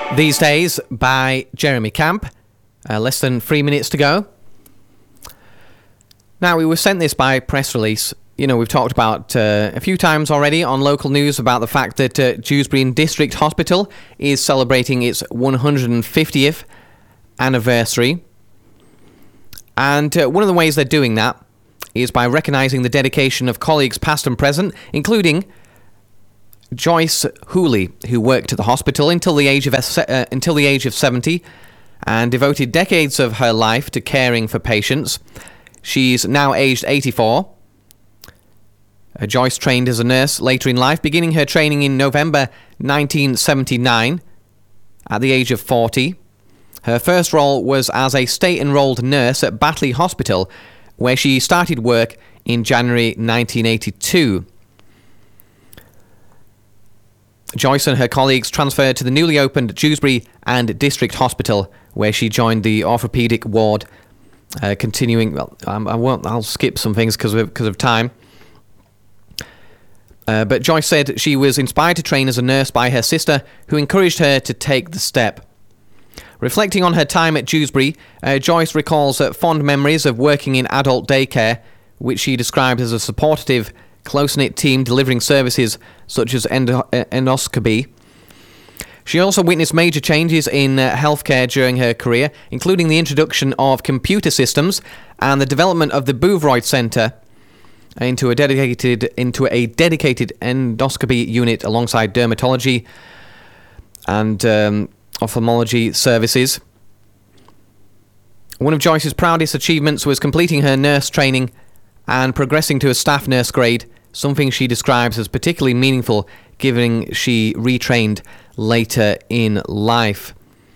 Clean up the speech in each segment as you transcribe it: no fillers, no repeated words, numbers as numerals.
These Days by Jeremy Camp. Less than 3 minutes to go. Now, we were sent this by press release. You know, we've talked about a few times already on local news about the fact that Dewsbury District Hospital is celebrating its 150th anniversary. And one of the ways they're doing that is by recognising the dedication of colleagues past and present, including Joyce Hooley, who worked at the hospital until the age of 70 and devoted decades of her life to caring for patients. She's now aged 84. Joyce trained as a nurse later in life, beginning her training in November 1979 at the age of 40. Her first role was as a state-enrolled nurse at Batley Hospital, where she started work in January 1982. Joyce and her colleagues transferred to the newly opened Dewsbury and District Hospital, where she joined the orthopaedic ward, continuing... Well, I'll skip some things because of time. But Joyce said she was inspired to train as a nurse by her sister, who encouraged her to take the step. Reflecting on her time at Dewsbury, Joyce recalls fond memories of working in adult daycare, which she described as a supportive, close-knit team delivering services such as endoscopy. She also witnessed major changes in healthcare during her career, including the introduction of computer systems and the development of the Boothroyd Centre into a dedicated endoscopy unit alongside dermatology and ophthalmology services. One of Joyce's proudest achievements was completing her nurse training and progressing to a staff nurse grade, something she describes as particularly meaningful given she retrained later in life.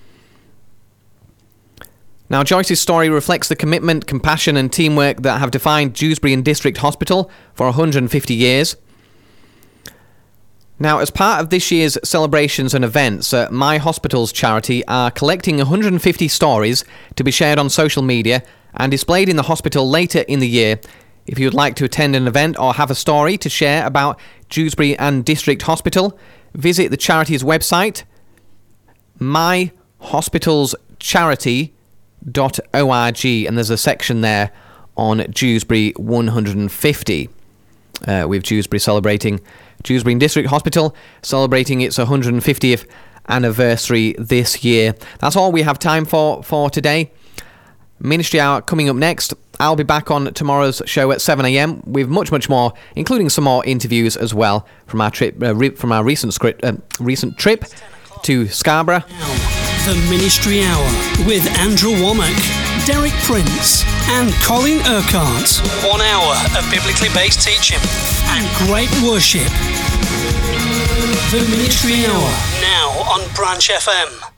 Now, Joyce's story reflects the commitment, compassion and teamwork that have defined Dewsbury and District Hospital for 150 years. Now, as part of this year's celebrations and events, My Hospitals charity are collecting 150 stories to be shared on social media and displayed in the hospital later in the year. If you would like to attend an event or have a story to share about Dewsbury and District Hospital, visit the charity's website, myhospitalscharity.org, and there's a section there on Dewsbury 150, with Dewsbury celebrating Dewsbury and District Hospital celebrating its 150th anniversary this year. That's all we have time for today. Ministry Hour coming up next. I'll be back on tomorrow's show at 7 a.m. with much more, including some more interviews as well from our trip, recent trip to Scarborough. The Ministry Hour with Andrew Womack, Derek Prince and Colin Urquhart. 1 hour of biblically based teaching and great worship. The Ministry Hour, now on Branch FM.